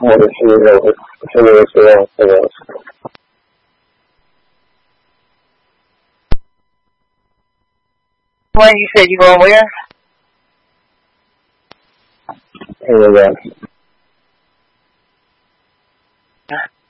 我的是这个这个关于设计过我也这个